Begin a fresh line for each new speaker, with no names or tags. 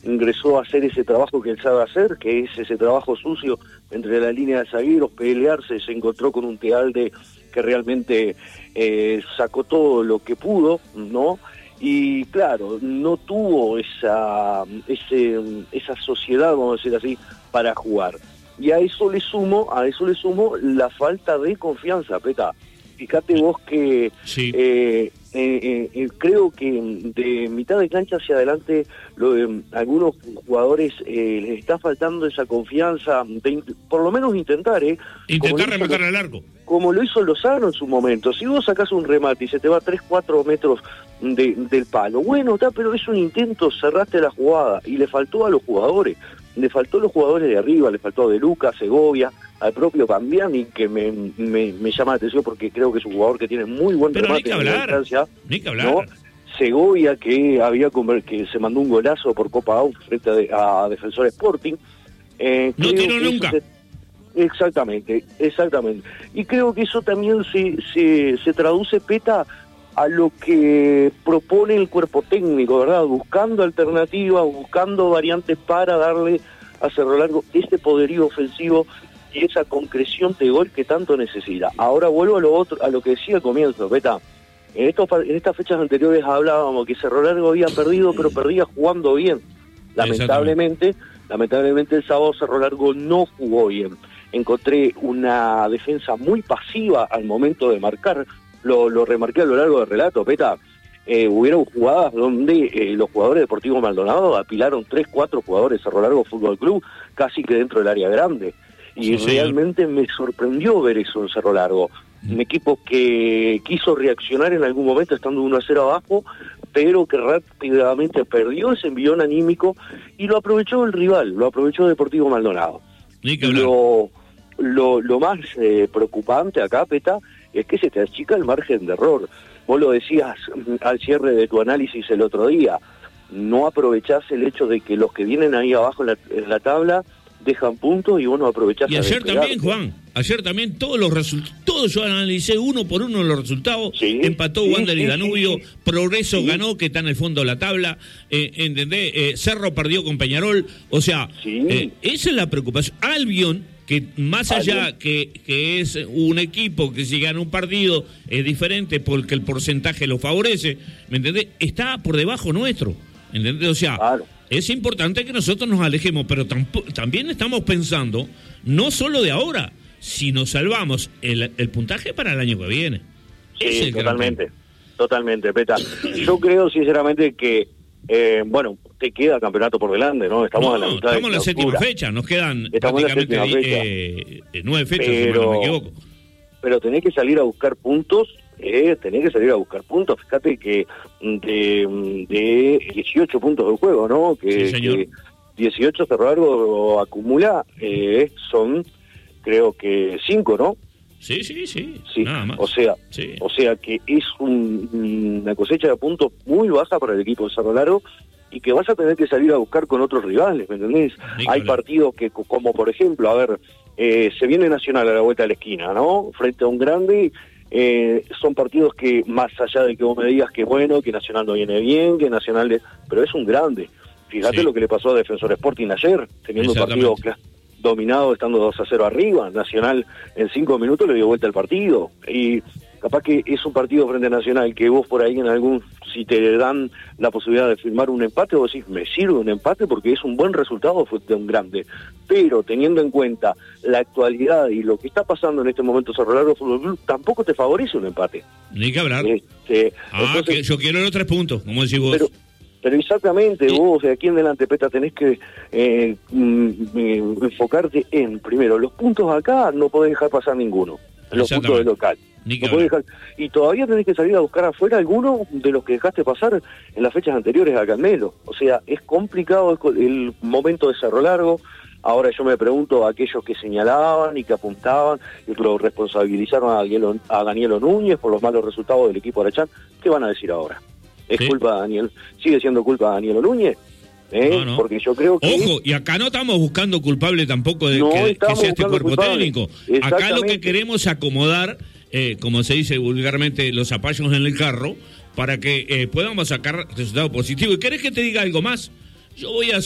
ingresó a hacer ese trabajo que él sabe hacer, que es ese trabajo sucio entre la línea de zagueros, pelearse, se encontró con un Tealde que realmente sacó todo lo que pudo, ¿no? Y claro, no tuvo esa sociedad, vamos a decir así, para jugar. Y a eso le sumo la falta de confianza, Peta. Fíjate vos que
sí.
Creo que de mitad de cancha hacia adelante algunos jugadores les está faltando esa confianza de por lo menos intentar
rematar al arco,
como lo hizo Lozano en su momento. Si vos sacás un remate y se te va 3-4 metros del palo, bueno, está, pero es un intento, cerraste la jugada, y le faltó a los jugadores de arriba, le faltó a De Luca, Segovia, al propio Cambiani, que me llama la atención porque creo que es un jugador que tiene muy buen remate.
Pero ni que hablar.
¿No? Segovia, que que se mandó un golazo por Copa AUF frente a Defensor Sporting.
No tiró nunca.
Exactamente. Y creo que eso también se traduce, Peta, a lo que propone el cuerpo técnico, ¿verdad? Buscando alternativas, buscando variantes para darle a Cerro Largo este poderío ofensivo y esa concreción de gol que tanto necesita. Ahora vuelvo a lo que decía al comienzo, Peta. En estas fechas anteriores hablábamos que Cerro Largo había perdido, pero perdía jugando bien. Lamentablemente el sábado Cerro Largo no jugó bien. Encontré una defensa muy pasiva al momento de marcar. Lo remarqué a lo largo del relato, Peta. Hubieron jugadas donde los jugadores de Deportivo Maldonado apilaron 3-4 jugadores de Cerro Largo Fútbol Club casi que dentro del área grande. Y realmente me sorprendió ver eso en Cerro Largo. Un equipo que quiso reaccionar en algún momento estando 1-0 abajo, pero que rápidamente perdió ese envión anímico y lo aprovechó el rival, lo aprovechó Deportivo Maldonado. Lo más preocupante acá, Peta, es que se te achica el margen de error. Vos lo decías al cierre de tu análisis el otro día, no aprovechás el hecho de que los que vienen ahí abajo en la tabla dejan puntos y vos no aprovechás.
Y ayer también, Juan, todos los resultados, todos yo analicé uno por uno los resultados, empató Wander y Danubio, Progreso ganó, que está en el fondo de la tabla, ¿entendés? Cerro perdió con Peñarol, o sea, esa es la preocupación. Albion, que más allá que es un equipo que si gana un partido es diferente porque el porcentaje lo favorece, ¿me entendés? Está por debajo nuestro, ¿entendés? O sea, es importante que nosotros nos alejemos, pero también estamos pensando no solo de ahora, sino salvamos el puntaje para el año que viene.
Sí, totalmente, Peta. Yo creo sinceramente que te queda campeonato por delante, ¿no? Estamos en la
séptima fecha, nos quedan prácticamente 9 fechas, si no me equivoco.
Pero tenés que salir a buscar puntos, Fíjate que de 18 puntos de juego, ¿no? Que 18 Cerro Largo acumula, son creo que 5, ¿no?
Sí, nada más.
O sea que es una cosecha de puntos muy baja para el equipo de Cerro Largo y que vas a tener que salir a buscar con otros rivales, ¿me entendés? Hay partidos que, como por ejemplo, se viene Nacional a la vuelta de la esquina, ¿no? Frente a un grande, son partidos que, más allá de que vos me digas que bueno, que Nacional no viene bien, que Nacional... pero es un grande. Fíjate lo que le pasó a Defensor Sporting ayer, teniendo un partido dominado, estando 2-0 arriba. Nacional en 5 minutos le dio vuelta al partido. Y capaz que es un partido frente a Nacional que vos por ahí si te dan la posibilidad de firmar un empate, vos decís, me sirve un empate porque es un buen resultado de un grande. Pero teniendo en cuenta la actualidad y lo que está pasando en este momento Cerro Largo Fútbol Club, tampoco te favorece un empate.
Ni que hablar. Entonces, que yo quiero los 3 puntos, como decís vos.
Pero exactamente, vos de aquí en adelante, Peta, tenés que enfocarte en, primero, los puntos acá no podés dejar pasar ninguno, los puntos del local. No podés dejar, y todavía tenés que salir a buscar afuera alguno de los que dejaste pasar en las fechas anteriores a Carmelo. O sea, es complicado el momento de Cerro Largo. Ahora yo me pregunto a aquellos que señalaban y que apuntaban y que lo responsabilizaron a Danielo Núñez por los malos resultados del equipo de Arachán, ¿qué van a decir ahora? ¿Es culpa de Daniel? ¿Sigue siendo culpa de Danielo Núñez? No. Porque yo creo que...
Ojo, y acá no estamos buscando culpable tampoco de que sea este cuerpo técnico. Acá lo que queremos es acomodar, como se dice vulgarmente, los zapallos en el carro para que podamos sacar resultados positivos. ¿Y querés que te diga algo más? Yo voy a